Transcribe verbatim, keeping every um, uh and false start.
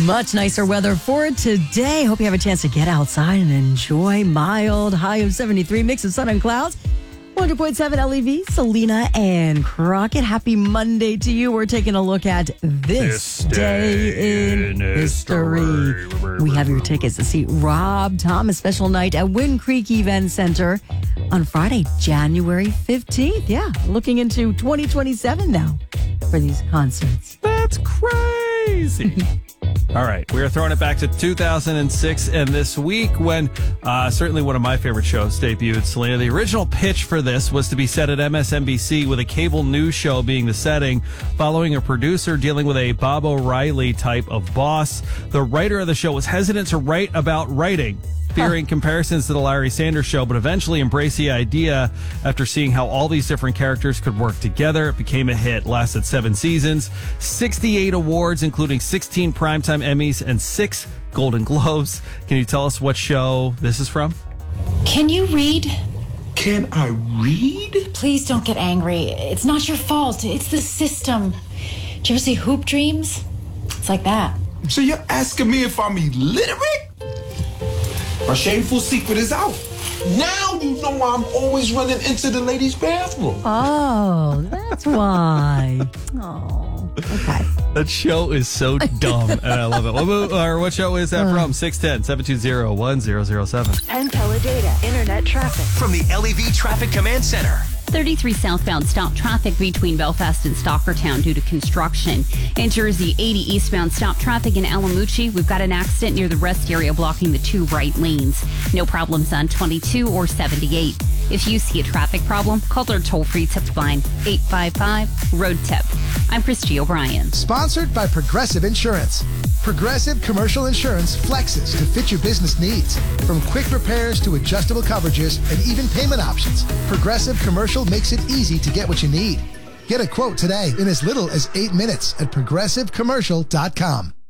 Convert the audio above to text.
Much nicer weather for today. Hope you have a chance to get outside and enjoy mild high of seventy-three, mix of sun and clouds. one hundred point seven L E V, Selena and Crockett. Happy Monday to you. We're taking a look at this, This day, day in in history. history. We have your tickets to see Rob Thomas special night at Wind Creek Event Center on Friday, January fifteenth. Yeah, looking into twenty twenty-seven now for these concerts. That's crazy. All right, we are throwing it back to two thousand six, and this week when uh, certainly one of my favorite shows debuted, Selena. The original pitch for this was to be set at M S N B C with a cable news show being the setting, following a producer dealing with a Bob O'Reilly type of boss. The writer of the show was hesitant to write about writing, fearing comparisons to the Larry Sanders Show, but eventually embraced the idea after seeing how all these different characters could work together. It became a hit, lasted seven seasons, sixty-eight awards, including sixteen Primetime Emmys and six Golden Globes. Can you tell us what show this is from? Can you read? Can I read? Please don't get angry. It's not your fault. It's the system. Did you ever see Hoop Dreams? It's like that. So you're asking me if I'm illiterate? My shameful secret is out. Now you know why I'm always running into the ladies' bathroom. Oh, that's why. Oh, okay. That show is so dumb, and I love it. What, mo- or what show is that from? six one zero, seven two zero, one zero zero seven. Penn Teledata Internet traffic. From the L E V Traffic Command Center. thirty-three southbound stop traffic between Belfast and Stockertown due to construction. In Jersey, eighty eastbound stop traffic in Alamucci. We've got an accident near the rest area blocking the two right lanes. No problems on twenty-two or seventy-eight. If you see a traffic problem, call our toll-free tip line, eight five five, road tip. I'm Christy O'Brien. Sponsored by Progressive Insurance. Progressive Commercial Insurance flexes to fit your business needs. From quick repairs to adjustable coverages and even payment options, Progressive Commercial makes it easy to get what you need. Get a quote today in as little as eight minutes at progressive commercial dot com.